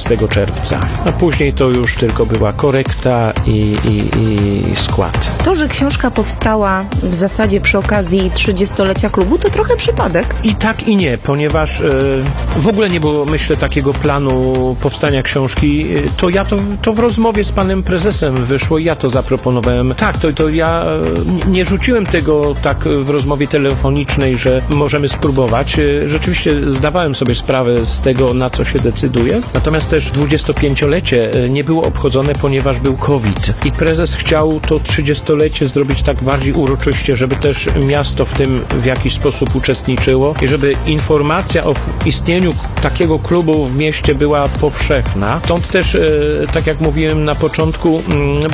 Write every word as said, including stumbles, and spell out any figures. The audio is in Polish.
piętnastego czerwca. A później to już tylko była korekta i, i, i skład. To, że książka powstała w zasadzie przy okazji trzydziestolecia klubu, to trochę przypadek. I tak i nie, ponieważ e, w ogóle nie było, myślę, takiego planu powstania książki. To ja to, to w rozmowie z panem prezesem wyszło i ja to zaproponowałem. Tak, to, to ja nie, nie rzuciłem tego tak w rozmowie telefonicznej, że możemy spróbować. Rzeczywiście zdawałem sobie sprawę z tego, na co się decyduje. Natomiast też dwudziestopięciolecie nie było obchodzone, ponieważ był COVID. I prezes chciał to trzydziestolecie zrobić tak bardziej uroczyście, żeby też miasto w tym w jakiś sposób uczestniczyło i żeby informacja o istnieniu takiego klubu w mieście była powszechna. Stąd też, tak jak mówiłem na początku,